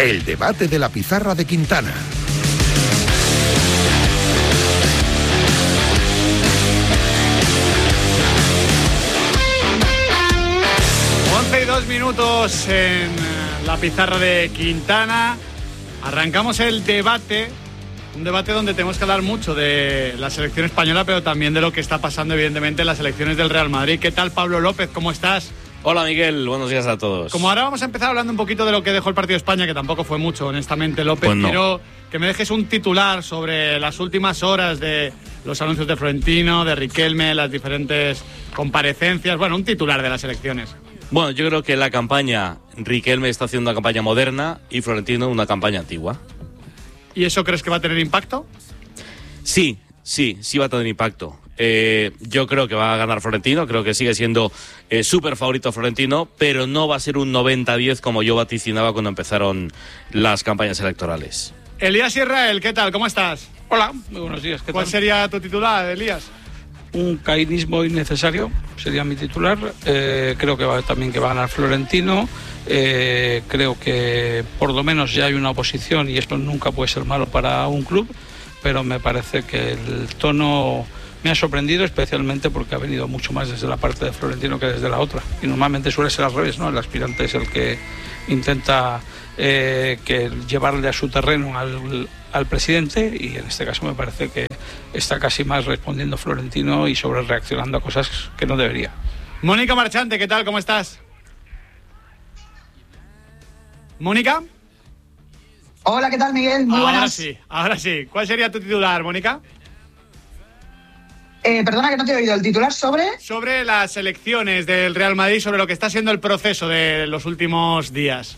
El debate de la pizarra de Quintana. Y 2 minutos en la pizarra de Quintana. Arrancamos el debate, un debate donde tenemos que hablar mucho de la selección española, pero también de lo que está pasando evidentemente en las elecciones del Real Madrid. ¿Qué tal, Pablo López? ¿Cómo estás? Hola, Miguel, buenos días a todos. Como ahora vamos a empezar hablando un poquito de lo que dejó el partido de España, que tampoco fue mucho, honestamente, López, pues no. Quiero que me dejes un titular sobre las últimas horas de los anuncios de Florentino, de Riquelme, las diferentes comparecencias, bueno, un titular de las elecciones. Bueno, yo creo que la campaña, Riquelme está haciendo una campaña moderna y Florentino una campaña antigua. ¿Y eso crees que va a tener impacto? Sí va a tener impacto. Yo creo que va a ganar Florentino, creo que sigue siendo súper favorito Florentino, pero no va a ser un 90-10 como yo vaticinaba cuando empezaron las campañas electorales. Elías Israel, ¿qué tal? ¿Cómo estás? Hola, muy buenos días. ¿Qué ¿Cuál tal? sería tu titular, Elías? Un cainismo innecesario sería mi titular. Creo que también que va a ganar Florentino. Creo que por lo menos ya hay una oposición y esto nunca puede ser malo para un club, pero me parece que el tono me ha sorprendido, especialmente porque ha venido mucho más desde la parte de Florentino que desde la otra. Y normalmente suele ser al revés, ¿no? El aspirante es el que intenta que llevarle a su terreno al presidente, y en este caso me parece que está casi más respondiendo Florentino y sobre reaccionando a cosas que no debería. Mónica Marchante, ¿qué tal? ¿Cómo estás? ¿Mónica? Hola, ¿qué tal, Miguel? Muy buenas. Ahora sí. ¿Cuál sería tu titular, Mónica? Perdona que no te he oído. ¿El titular sobre? Sobre las elecciones del Real Madrid, sobre lo que está siendo el proceso de los últimos días.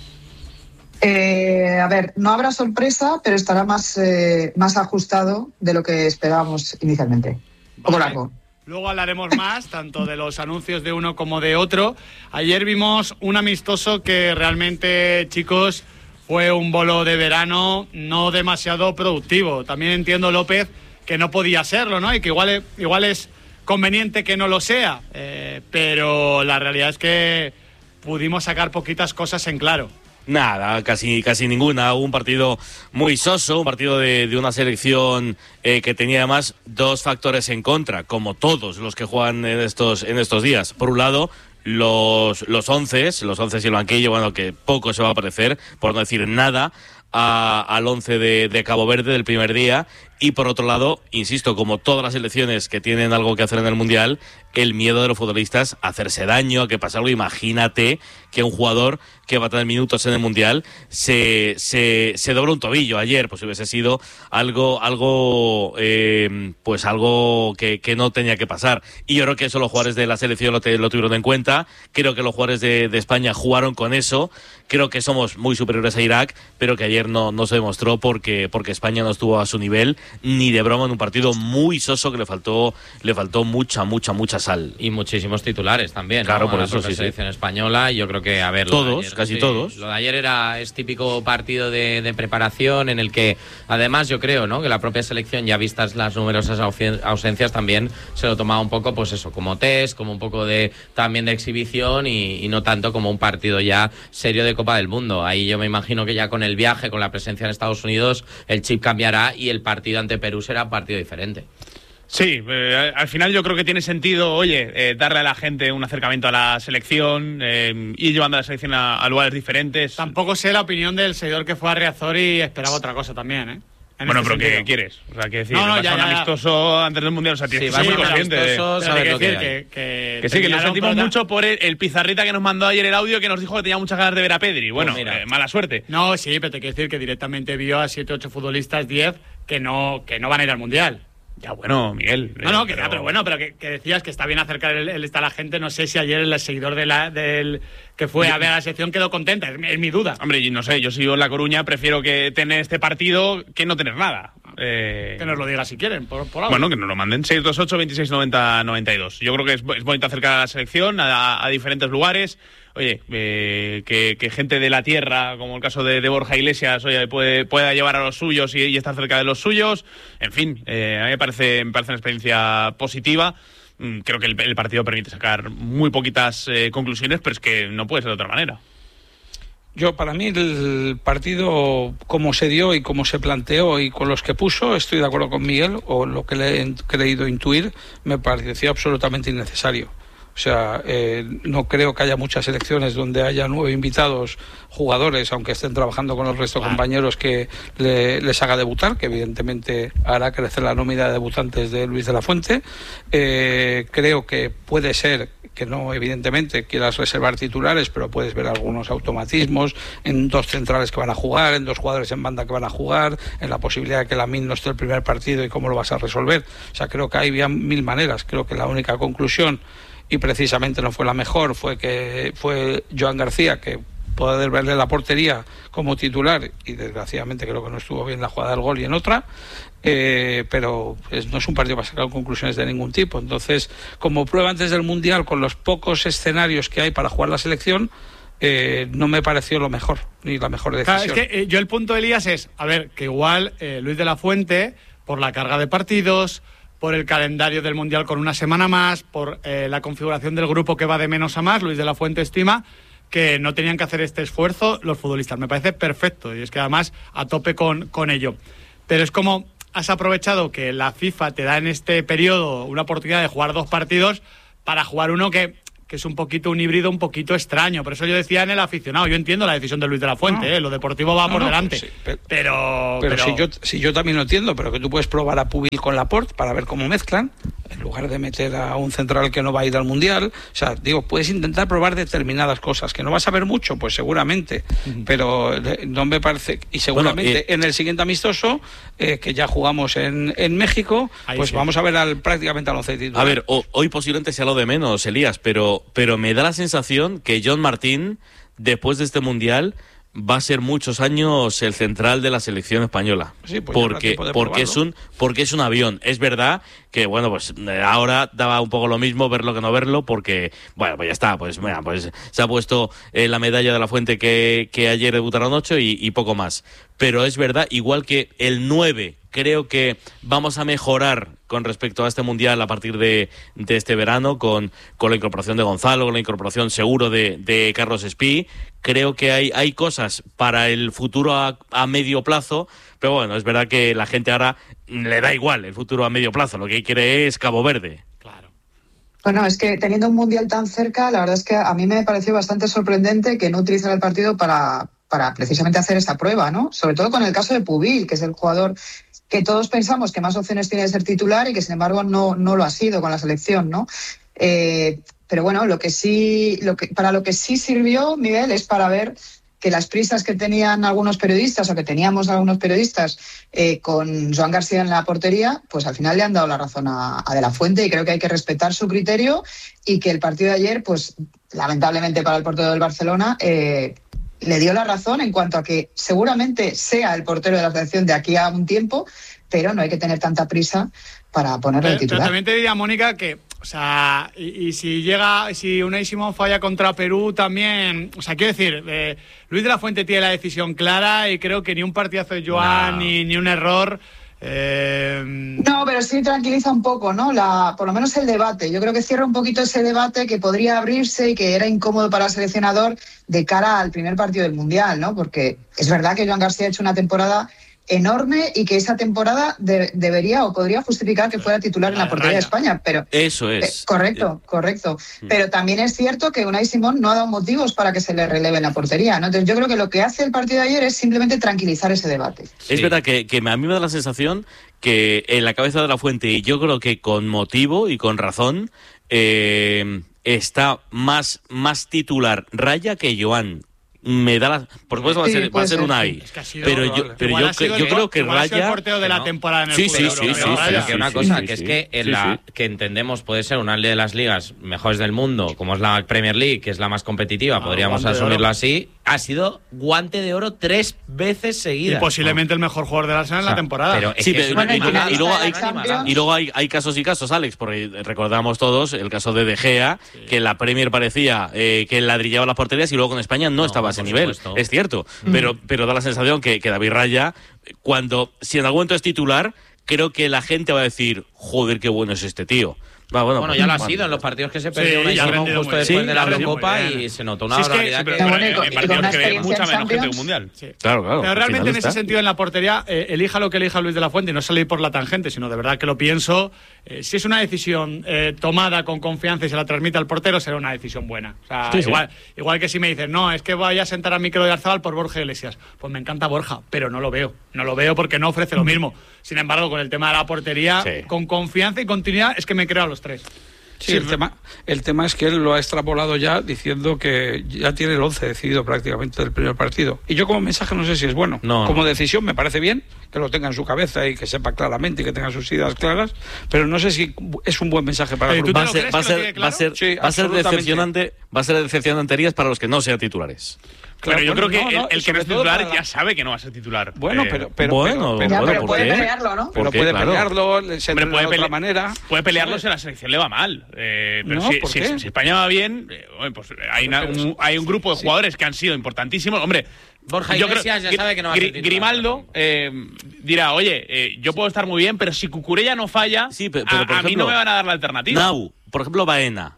A ver, no habrá sorpresa, pero estará más ajustado de lo que esperábamos inicialmente. Un poco largo. Luego hablaremos más, tanto de los anuncios de uno como de otro. Ayer vimos un amistoso que realmente, chicos, fue un bolo de verano no demasiado productivo. También entiendo, López, que no podía serlo, ¿no? Y que igual es conveniente que no lo sea. Pero la realidad es que pudimos sacar poquitas cosas en claro. Nada, casi ninguna. Un partido muy soso, un partido de una selección que tenía además dos factores en contra, como todos los que juegan en estos días. Por un lado, los once y el banquillo, bueno, que poco se va a parecer, por no decir nada, al 11 de Cabo Verde del primer día. Y por otro lado, insisto, como todas las selecciones que tienen algo que hacer en el Mundial, el miedo de los futbolistas a hacerse daño, a que pase algo. Imagínate que un jugador que va a tener minutos en el Mundial se dobla un tobillo ayer, pues hubiese sido algo que no tenía que pasar. Y yo creo que eso los jugadores de la selección lo tuvieron en cuenta. Creo que los jugadores de España jugaron con eso. Creo que somos muy superiores a Irak, pero que ayer no se demostró porque España no estuvo a su nivel ni de broma en un partido muy soso que le faltó mucha sal. Y muchísimos titulares también, claro, ¿no? por la eso sí. selección española, yo creo que, a ver, todos, casi todos. Lo de ayer es típico partido de preparación en el que, además, yo creo, ¿no?, que la propia selección, ya vistas las numerosas ausencias, también se lo tomaba un poco, pues eso, como test, como un poco también de exhibición y no tanto como un partido ya serio de Copa del Mundo. Ahí yo me imagino que ya con el viaje, con la presencia en Estados Unidos, el chip cambiará y el partido ante Perú será un partido diferente. Sí, al final yo creo que tiene sentido, darle a la gente un acercamiento a la selección, ir llevando a la selección a lugares diferentes. Tampoco sé la opinión del seguidor que fue a Riazor y esperaba otra cosa también, ¿eh? Bueno, pero ¿qué quieres? O sea, que decir, no, vas a un amistoso antes del Mundial, o sea, tienes que ser muy consciente. Que sí, que lo sentimos mucho por el pizarrita que nos mandó ayer el audio, que nos dijo que tenía muchas ganas de ver a Pedri. Bueno, mala suerte. No, sí, pero te quiero decir que directamente vio a 7 o 8 futbolistas, 10, que no van a ir al Mundial. Ya, bueno, Miguel. Pero que decías que está bien acercar el está a la gente. No sé si ayer el seguidor del que fue a ver a la sección quedó contenta, es mi duda. Hombre, no sé, yo si vivo en La Coruña prefiero que tener este partido que no tener nada. Que nos lo diga si quieren, por algo. Bueno, que nos lo manden, 628 26 90 92. Yo creo que es bonito acercar a la selección a diferentes lugares. Oye, que gente de la tierra, como el caso de Borja Iglesias, pueda llevar a los suyos y estar cerca de los suyos. En fin, a mí me parece una experiencia positiva. Creo que el partido permite sacar muy poquitas conclusiones, pero es que no puede ser de otra manera. Para mí el partido, como se dio y como se planteó y con los que puso, estoy de acuerdo con Miguel, o lo que le he creído intuir, me pareció absolutamente innecesario. O sea, no creo que haya muchas selecciones donde haya 9 invitados jugadores, aunque estén trabajando con el resto de compañeros, que les haga debutar, que evidentemente hará crecer la nómina de debutantes de Luis de la Fuente. Creo que puede ser que no, evidentemente, quieras reservar titulares, pero puedes ver algunos automatismos en 2 centrales que van a jugar, en 2 jugadores en banda que van a jugar, en la posibilidad de que Lamine no esté el primer partido y cómo lo vas a resolver. O sea, creo que hay 1000 maneras. Creo que la única conclusión, y precisamente no fue la mejor, fue Joan García, que poder verle la portería como titular, y desgraciadamente creo que no estuvo bien la jugada del gol y en otra, pero no es un partido para sacar conclusiones de ningún tipo. Entonces, como prueba antes del Mundial, con los pocos escenarios que hay para jugar la selección, no me pareció lo mejor, ni la mejor decisión. Claro, es que yo el punto de Elías es, a ver, que igual Luis de la Fuente, por la carga de partidos, por el calendario del Mundial con una semana más, por la configuración del grupo que va de menos a más, Luis de la Fuente estima que no tenían que hacer este esfuerzo los futbolistas. Me parece perfecto, y es que además a tope con ello. Pero es como has aprovechado que la FIFA te da en este periodo una oportunidad de jugar 2 partidos para jugar uno que es un poquito un híbrido un poquito extraño. Por eso yo decía en el aficionado, yo entiendo la decisión de Luis de la Fuente, lo deportivo va por delante. Sí, pero si yo también lo entiendo, pero que tú puedes probar a Pubil con Laporte para ver cómo mezclan, en lugar de meter a un central que no va a ir al Mundial. O sea, digo, puedes intentar probar determinadas cosas, que no vas a ver mucho, pues seguramente, pero no me parece, y seguramente en el siguiente amistoso, que ya jugamos en México, pues sí, vamos a ver prácticamente al 11 titular. A ver, hoy posiblemente sea lo de menos, Elías, pero me da la sensación que John Martín, después de este Mundial, va a ser muchos años el central de la selección española. Sí, pues porque es un avión. Es verdad que, bueno, pues ahora daba un poco lo mismo verlo que no verlo, porque, bueno, pues ya está, pues se ha puesto la medalla de la Fuente que ayer debutaron 8 y poco más. Pero es verdad, igual que el 9, creo que vamos a mejorar con respecto a este Mundial a partir de este verano, con la incorporación de Gonzalo, con la incorporación seguro de Carlos Espí. Creo que hay cosas para el futuro a medio plazo, pero bueno, es verdad que la gente ahora le da igual el futuro a medio plazo, lo que quiere es Cabo Verde. Claro. Bueno, es que teniendo un Mundial tan cerca, la verdad es que a mí me pareció bastante sorprendente que no utilizara el partido para precisamente hacer esta prueba, ¿no? Sobre todo con el caso de Pubil, que es el jugador que todos pensamos que más opciones tiene de ser titular y que sin embargo no lo ha sido con la selección, ¿no? Pero bueno, para lo que sí sirvió, Miguel, es para ver que las prisas que tenían algunos periodistas, o que teníamos algunos periodistas con Joan García en la portería, pues al final le han dado la razón a De la Fuente, y creo que hay que respetar su criterio, y que el partido de ayer, pues lamentablemente para el portero del Barcelona, le dio la razón en cuanto a que seguramente sea el portero de la selección de aquí a un tiempo, pero no hay que tener tanta prisa para ponerle el titular. Pero también te diría, Mónica, que, o sea, y si Unai Simón falla contra Perú también, o sea, quiero decir, Luis de la Fuente tiene la decisión clara, y creo que ni un partidazo de Joan ni un error. No, pero sí tranquiliza un poco, ¿no? Por lo menos el debate. Yo creo que cierra un poquito ese debate que podría abrirse y que era incómodo para el seleccionador de cara al primer partido del Mundial, ¿no? Porque es verdad que Joan García ha hecho una temporada enorme y que esa temporada debería o podría justificar que fuera titular en la portería de España, pero eso es correcto. Pero también es cierto que Unai Simón no ha dado motivos para que se le releve en la portería, ¿no? Entonces yo creo que lo que hace el partido de ayer es simplemente tranquilizar ese debate. Es verdad que a mí me da la sensación que en la cabeza de la Fuente, y yo creo que con motivo y con razón, está más titular Raya que Joan. Me da por supuesto va a ser Unai, pero yo creo que Raya el portero de la temporada en el una cosa que es que que entendemos puede ser una de las ligas mejores del mundo, como es la Premier League, que es la más competitiva, podríamos asumirlo así, ha sido guante de oro 3 veces seguidas. Y posiblemente el mejor jugador del Arsenal en la temporada. Pero y luego hay casos y casos, Alex, porque recordamos todos el caso de Gea, que en la Premier parecía que ladrillaba las porterías, y luego con España no estaba a ese nivel, supuesto. Es cierto, pero da la sensación que David Raya, si en algún momento es titular, creo que la gente va a decir, joder, qué bueno es este tío. Bueno, ya lo ha sido en los partidos que se perdió justo después de la Eurocopa y se notó una barbaridad. En partidos que ve mucha menos gente que un mundial. Claro. Pero realmente en ese sentido en la portería, elija lo que elija Luis de la Fuente, y no salir por la tangente, sino de verdad que lo pienso. Si es una decisión tomada con confianza y se la transmite al portero, será una decisión buena. O sea, igual que si me dices, no, es que voy a sentar a Mikel Oyarzabal por Borja Iglesias. Pues me encanta Borja, pero no lo veo. No lo veo porque no ofrece lo mismo. Sin embargo, con el tema de la portería, con confianza y continuidad, es que me creo a los tres. Sí, el tema es que él lo ha extrapolado ya diciendo que ya tiene el 11 decidido prácticamente del primer partido. Y yo como mensaje no sé si es bueno. Como decisión me parece bien que lo tenga en su cabeza y que sepa claramente y que tenga sus ideas claras, pero no sé si es un buen mensaje para el grupo. Va a ser decepcionante para los que no sean titulares. Pero yo creo que el que no es titular ya sabe que no va a ser titular. Bueno, pero puede pelearlo, ¿no? Pero puede pelearlo, se entrena de otra manera. Puede pelearlo si la selección le va mal. Pero si España va bien, pues hay un grupo de jugadores que han sido importantísimos. Hombre, Borja Iglesias ya sabe que no va a ser titular. Grimaldo dirá, oye, yo puedo estar muy bien, pero si Cucurella no falla, a mí no me van a dar la alternativa. Por ejemplo, Baena,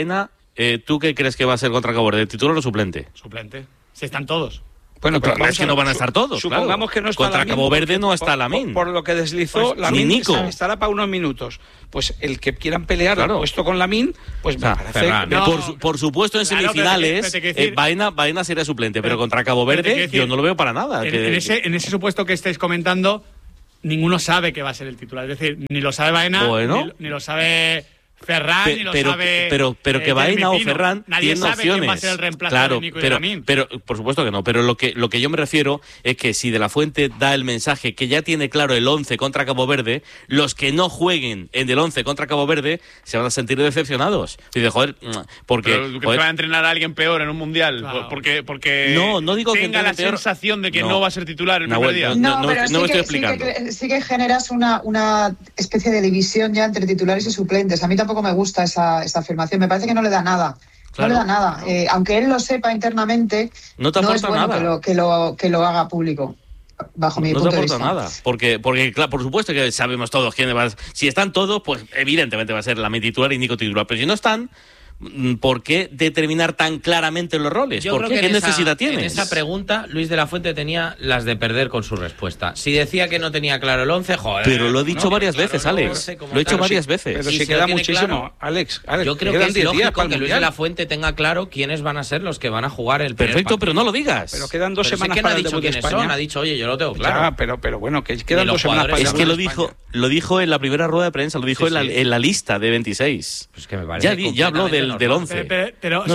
¿tú qué crees que va a ser contra Cabo Verde? ¿Titular o suplente? Suplente. Si están todos. Bueno, pero es que no van a estar todos. Supongamos que no está contra Cabo Verde no está Lamine. Por lo que deslizó, Lamine estará para unos minutos. Pues el que quieran pelear puesto con Lamine, pues me parece. Por supuesto, en semifinales, Baena sería suplente, pero contra Cabo Verde yo no lo veo para nada. En ese supuesto que estáis comentando, ninguno sabe que va a ser el titular. Es decir, ni lo sabe Baena, ni lo sabe Ferran, ni lo sabe. Pero que Baena o Ferran nadie tienen sabe opciones. Quién va a ser el reemplazo de Nico y de Lamine. Pero por supuesto que no. Pero lo que yo me refiero es que si De la Fuente da el mensaje que ya tiene claro el 11 contra Cabo Verde, los que no jueguen en el 11 contra Cabo Verde se van a sentir decepcionados. Y de porque se va a entrenar a alguien peor en un mundial, claro. porque no digo tenga que la sensación de que no va a ser titular el primer día. Pero me estoy explicando. Sí que generas una especie de división ya entre titulares y suplentes. A mí tampoco me gusta esa afirmación, me parece que no le da nada. Claro. No le da nada. Aunque él lo sepa internamente, no es bueno nada. Que lo haga público, bajo mi punto de vista. No te aporta nada. Porque claro, por supuesto que sabemos todos quiénes van. Si están todos, pues evidentemente va a ser Lamine titular y Nico titular. Pero si no están, ¿por qué determinar tan claramente los roles? Yo ¿Por qué? ¿Qué necesidad tienes? En esa pregunta, Luis de la Fuente tenía las de perder con su respuesta. Si decía que no tenía claro el 11, joder. Pero lo he dicho varias veces, Alex. Lo he hecho varias veces. Pero si queda muchísimo, claro, Alex. Yo creo que es lógico que Luis de la Fuente tenga claro quiénes van a ser los que van a jugar el Perfecto, pero no lo digas. Pero quedan 2 semanas para el debut de España. Ha dicho, oye, yo lo tengo claro. Ya, pero bueno, que quedan 2 semanas para el debut de España. Es que lo dijo en la primera rueda de prensa, lo dijo en la lista de 26. Pues que me parece ya habló del 11. Pero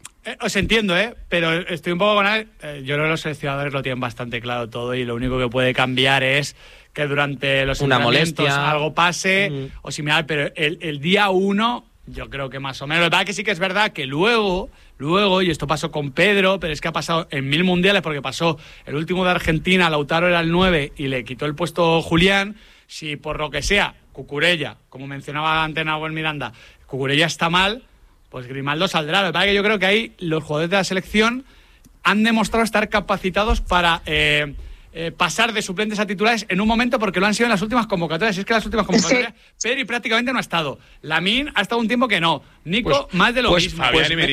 os entiendo, pero estoy un poco con él. Yo creo que los seleccionadores lo tienen bastante claro todo y lo único que puede cambiar es que durante los entrenamientos algo pase o similar, pero el día 1 yo creo que más o menos. La verdad que sí que es verdad que luego, y esto pasó con Pedro, pero es que ha pasado en 1000 mundiales porque pasó el último de Argentina, Lautaro era el 9 y le quitó el puesto Julián. Si por lo que sea, Cucurella, como mencionaba antes Nahuel Miranda, Cucurella está mal, pues Grimaldo saldrá. Lo que pasa es que yo creo que ahí los jugadores de la selección han demostrado estar capacitados para pasar de suplentes a titulares en un momento porque lo han sido en las últimas convocatorias. Es que las últimas convocatorias Pedri prácticamente no ha estado. Lamine ha estado un tiempo que no. Nico más de lo mismo.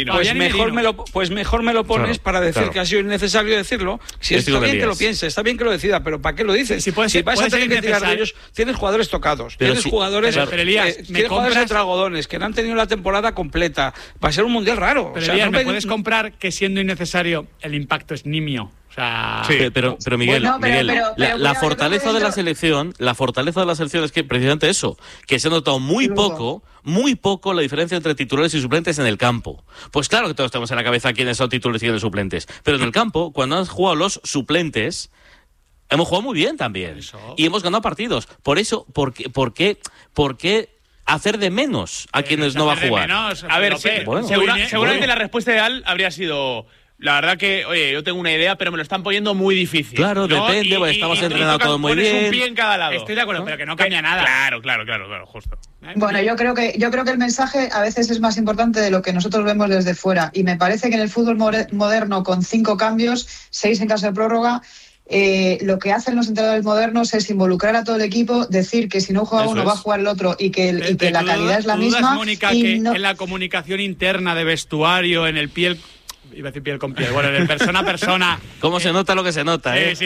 Pues mejor me lo pones para decir que ha sido innecesario decirlo. Si está bien que lo piense, está bien que lo decida, pero ¿para qué lo dices? Si vas a tener que tirar de ellos, tienes jugadores tocados, tienes jugadores entre algodones que no han tenido la temporada completa. Va a ser un mundial raro. Pero Elías, ¿me puedes comprar que siendo innecesario el impacto es nimio? O sea, pero Miguel, la fortaleza de la selección, es que precisamente eso, que se ha notado muy poco la diferencia entre titulares y suplentes en el campo. Pues claro que todos tenemos en la cabeza quiénes son titulares y quiénes son suplentes, pero en el campo, cuando han jugado los suplentes, hemos jugado muy bien también y hemos ganado partidos. Por eso, ¿por qué hacer de menos a quienes no va a jugar? A ver, seguramente la respuesta ideal habría sido: la verdad que, oye, yo tengo una idea, pero me lo están poniendo muy difícil. Claro, ¿no? Depende, estamos entrenando todo muy bien. Un pie en cada lado. Estoy de acuerdo, pero que no cambia nada. Claro, justo. Bueno, yo creo que el mensaje a veces es más importante de lo que nosotros vemos desde fuera. Y me parece que en el fútbol moderno, con 5 cambios, 6 en caso de prórroga, lo que hacen los entrenadores modernos es involucrar a todo el equipo, decir que si no juega uno va a jugar el otro y que la calidad es la misma. Mónica, y que no... en la comunicación interna de vestuario, en el piel... Iba a decir piel con piel. Bueno, en el persona a persona. ¿Cómo se nota lo que se nota, Sí.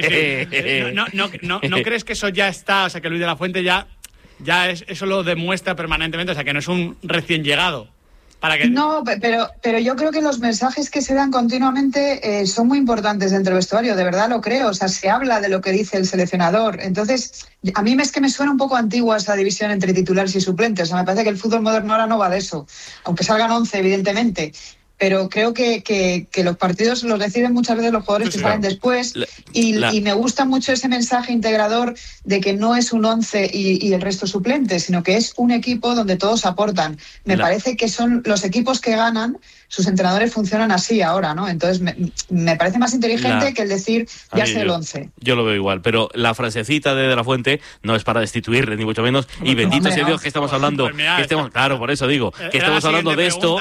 ¿No crees que eso ya está? O sea, que Luis de la Fuente ya eso lo demuestra permanentemente. O sea, que no es un recién llegado. No, pero yo creo que los mensajes que se dan continuamente son muy importantes dentro del vestuario, de verdad lo creo. O sea, se habla de lo que dice el seleccionador. Entonces, a mí es que me suena un poco antigua esa división entre titulares y suplentes. O sea, me parece que el fútbol moderno ahora no va de eso, aunque salgan 11, evidentemente. Pero creo que los partidos los deciden muchas veces los jugadores que salen después y me gusta mucho ese mensaje integrador de que no es un 11 y el resto suplentes, sino que es un equipo donde todos aportan. Me parece que son los equipos que ganan, sus entrenadores funcionan así ahora, ¿no? Entonces me parece más inteligente que el decir ya sé el 11. Yo lo veo igual, pero la frasecita de la Fuente no es para destituirle, ni mucho menos, y bendito sea Dios que estamos hablando, claro, por eso digo, que estamos hablando de esto,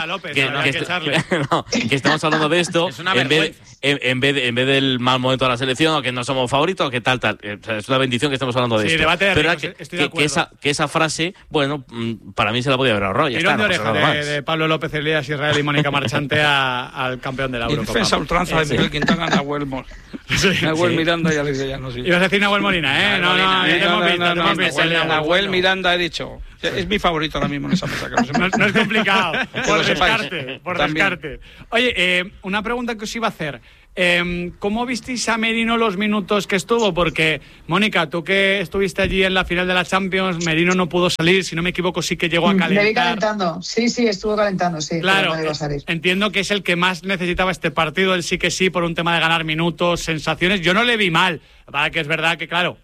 que estamos hablando de esto en vez del mal momento de la selección, o que no somos favoritos, o que tal. O sea, es una bendición que estamos hablando de esto. Pero que esa frase, bueno, para mí se la podía haber ahorrado. Tirón de oreja de Pablo López Elías Israel y Mónica Marchante al campeón de la Eurocopa. Defensa ultranza de Miguel Quintana, Nahuel Miranda y Alex de Llanos. Ibas a decir Nahuel Molina, ¿eh? No, Nahuel Miranda he dicho. Es mi favorito ahora mismo en esa mesa. No es complicado, por descarte. Oye, una pregunta que os iba a hacer. ¿Cómo visteis a Merino los minutos que estuvo? Porque, Mónica, tú que estuviste allí en la final de la Champions, Merino no pudo salir, si no me equivoco sí que llegó a calentar. Le vi calentando, sí, estuvo calentando, sí. Claro, no salir. Entiendo que es el que más necesitaba este partido, él sí que sí, por un tema de ganar minutos, sensaciones. Yo no le vi mal, para que es verdad que, claro,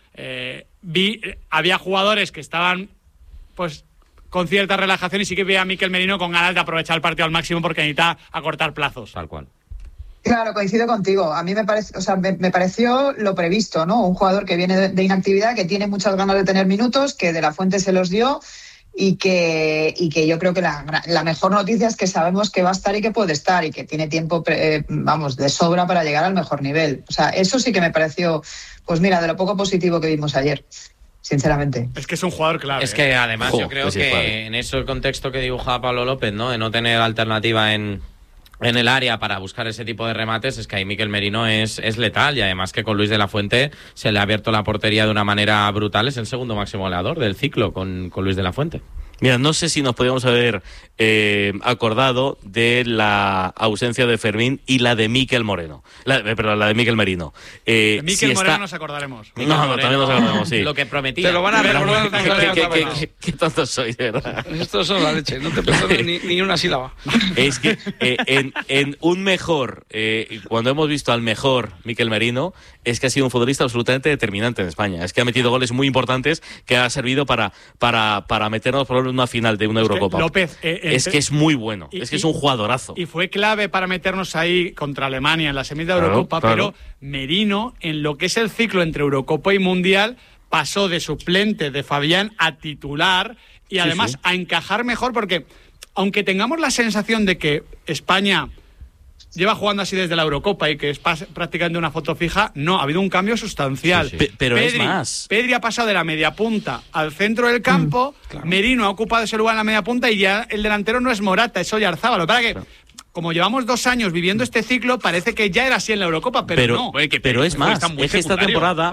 había jugadores que estaban, pues, con cierta relajación y sí que vi a Mikel Merino con ganas de aprovechar el partido al máximo porque necesita acortar plazos. Tal cual. Claro, coincido contigo. A mí me pareció lo previsto, ¿no? Un jugador que viene de inactividad, que tiene muchas ganas de tener minutos, que de la Fuente se los dio y que yo creo que la mejor noticia es que sabemos que va a estar y que puede estar y que tiene tiempo, de sobra para llegar al mejor nivel. O sea, eso sí que me pareció, pues mira, de lo poco positivo que vimos ayer. Sinceramente. Es que es un jugador clave. Es que además yo creo que en ese contexto que dibujaba Pablo López, ¿no? De no tener alternativa en el área para buscar ese tipo de remates, es que ahí Mikel Merino es letal, y además que con Luis de la Fuente se le ha abierto la portería de una manera brutal. Es el segundo máximo goleador del ciclo con Luis de la Fuente. Mira, no sé si nos podíamos haber acordado de la ausencia de Fermín y la de Mikel Moreno. La de Mikel Merino. De Mikel Moreno nos acordaremos. También nos acordaremos, sí. Lo que prometía. Te lo van a recordar. Qué tontos sois, de verdad. Esto es la leche, no te perdono ni una sílaba. Es que en un mejor, cuando hemos visto al mejor Mikel Merino, es que ha sido un futbolista absolutamente determinante en España. Es que ha metido goles muy importantes que ha servido para meternos por una final de una Eurocopa. López, es que es muy bueno, es que es un jugadorazo. Y fue clave para meternos ahí contra Alemania en la semi de Eurocopa, pero Merino, en lo que es el ciclo entre Eurocopa y Mundial, pasó de suplente de Fabián a titular y además a encajar mejor, porque aunque tengamos la sensación de que España lleva jugando así desde la Eurocopa y que es prácticamente una foto fija, no, ha habido un cambio sustancial. Pero es más. Pedri ha pasado de la media punta al centro del campo, claro. Merino ha ocupado ese lugar en la media punta y ya el delantero no es Morata, es Oyarzabal. Para que, como llevamos 2 años viviendo este ciclo, parece que ya era así en la Eurocopa, pero no. Pero es más, es que esta temporada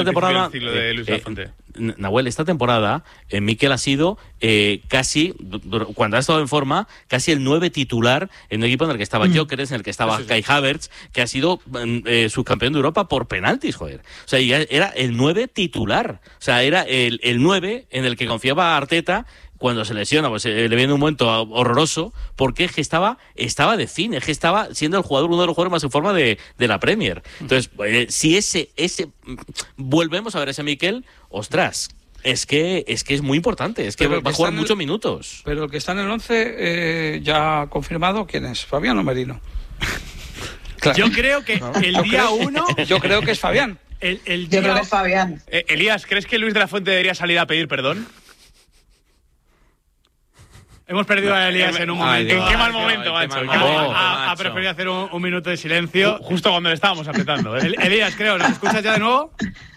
Nahuel, esta temporada Mikel ha sido casi, cuando ha estado en forma, casi el 9 titular en un equipo en el que estaba Gyökeres, en el que estaba Kai Havertz, que ha sido subcampeón de Europa por penaltis, joder. O sea, era el 9 titular. O sea, era el 9 en el que confiaba Arteta. Cuando se lesiona, pues le viene un momento horroroso, porque es que estaba de fin, es que estaba siendo uno de los jugadores más en forma de la Premier. Entonces, si ese volvemos a ver ese Mikel, ostras, es que es muy importante, es que va a jugar muchos minutos. Pero el que está en el 11 ya confirmado, ¿quién es? ¿Fabián o Merino? Claro. Yo creo que el día 1... Yo creo que es Fabián. Yo creo que es Fabián. Elías, ¿crees que Luis de la Fuente debería salir a pedir perdón? Hemos perdido a Elías en un momento. ¿En qué mal momento, macho? Ha preferido hacer un minuto de silencio. Justo cuando le estábamos apretando. Elías, creo, ¿nos escuchas ya de nuevo?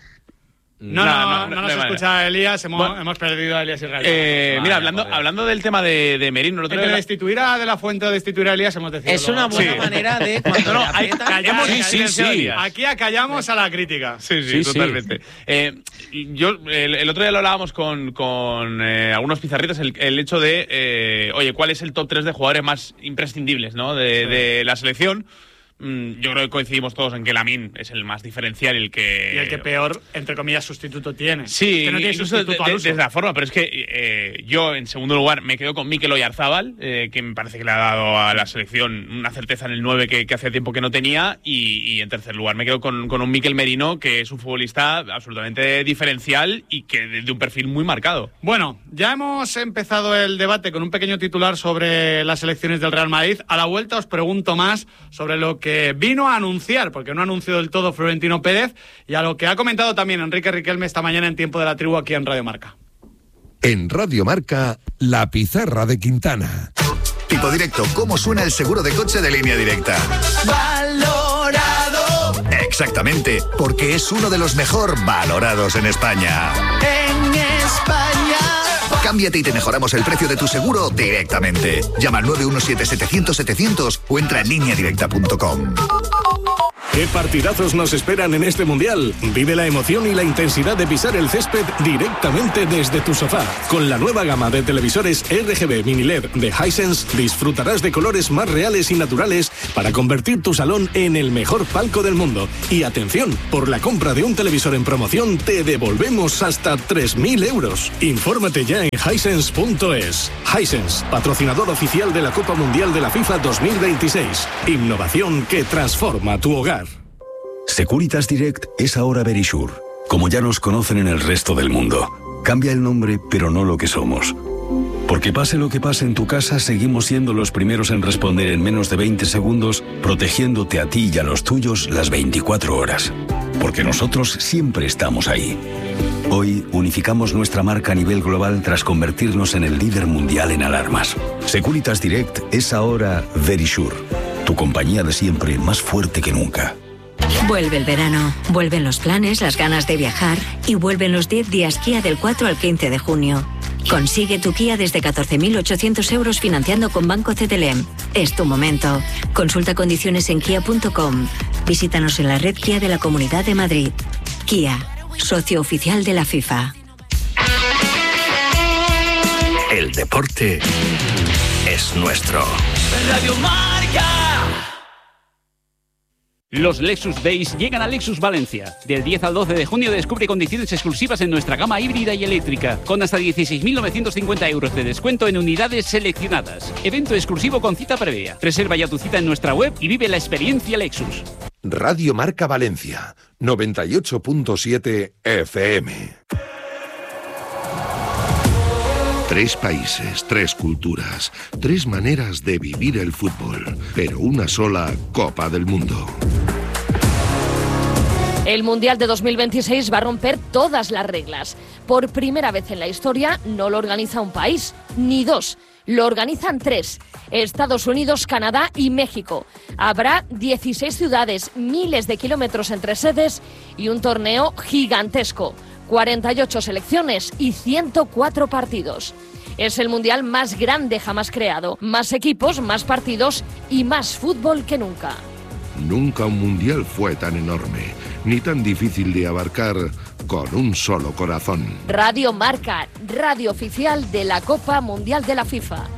No nos escucha Elías, hemos perdido a Elías Israel. Mira, hablando del tema de Merino, entre destituir a De la Fuente o destituir a Elías, hemos decidido. Es una buena manera de. Cuando Aquí acallamos a la crítica. Sí, totalmente. El otro día lo hablábamos con algunos pizarritas, el hecho de, oye, ¿cuál es el top 3 de jugadores más imprescindibles, ¿no? de la selección? Yo creo que coincidimos todos en que Lamine es el más diferencial y el que peor, entre comillas, sustituto tiene. Sí, que no tiene sustituto desde la forma, pero es que yo en segundo lugar me quedo con Mikel Oyarzabal, que me parece que le ha dado a la selección una certeza en el 9 que hacía tiempo que no tenía, y en tercer lugar me quedo con un Mikel Merino, que es un futbolista absolutamente diferencial y que de un perfil muy marcado. Bueno, ya hemos empezado el debate con un pequeño titular sobre las elecciones del Real Madrid. A la vuelta os pregunto más sobre lo que vino a anunciar, porque no anunció del todo Florentino Pérez, y a lo que ha comentado también Enrique Riquelme esta mañana en Tiempo de la Tribu aquí en Radio Marca. En Radio Marca, la pizarra de Quintana. Tipo directo, ¿cómo suena el seguro de coche de Línea Directa? ¡Valorado! Exactamente, porque es uno de los mejor valorados en España. ¡En España! Cámbiate y te mejoramos el precio de tu seguro directamente. Llama al 917-700-700 o entra en lineadirecta.com. ¿Qué partidazos nos esperan en este Mundial? Vive la emoción y la intensidad de pisar el césped directamente desde tu sofá. Con la nueva gama de televisores RGB Mini LED de Hisense disfrutarás de colores más reales y naturales para convertir tu salón en el mejor palco del mundo. Y atención, por la compra de un televisor en promoción te devolvemos hasta 3.000 euros. Infórmate ya en hisense.es. Hisense, patrocinador oficial de la Copa Mundial de la FIFA 2026. Innovación que transforma tu hogar. Securitas Direct es ahora Verisure, como ya nos conocen en el resto del mundo. Cambia el nombre, pero no lo que somos. Porque pase lo que pase en tu casa, seguimos siendo los primeros en responder en menos de 20 segundos, protegiéndote a ti y a los tuyos las 24 horas. Porque nosotros siempre estamos ahí. Hoy unificamos nuestra marca a nivel global tras convertirnos en el líder mundial en alarmas. Securitas Direct es ahora Verisure, tu compañía de siempre más fuerte que nunca. Vuelve el verano, vuelven los planes, las ganas de viajar y vuelven los 10 días Kia del 4 al 15 de junio. Consigue tu Kia desde 14.800 euros financiando con Banco CTLM. Es tu momento. Consulta condiciones en kia.com. Visítanos en la red Kia de la Comunidad de Madrid. Kia, socio oficial de la FIFA. El deporte es nuestro. Radio Marca. Los Lexus Days llegan a Lexus Valencia. Del 10 al 12 de junio descubre condiciones exclusivas en nuestra gama híbrida y eléctrica, con hasta 16.950 euros de descuento en unidades seleccionadas. Evento exclusivo con cita previa. Reserva ya tu cita en nuestra web y vive la experiencia Lexus. Radio Marca Valencia, 98.7 FM. 3 países, 3 culturas, 3 maneras de vivir el fútbol, pero una sola Copa del Mundo. El Mundial de 2026 va a romper todas las reglas. Por primera vez en la historia no lo organiza un país, ni 2. Lo organizan 3, Estados Unidos, Canadá y México. Habrá 16 ciudades, miles de kilómetros entre sedes y un torneo gigantesco. 48 selecciones y 104 partidos. Es el mundial más grande jamás creado. Más equipos, más partidos y más fútbol que nunca. Nunca un mundial fue tan enorme, ni tan difícil de abarcar con un solo corazón. Radio Marca, radio oficial de la Copa Mundial de la FIFA.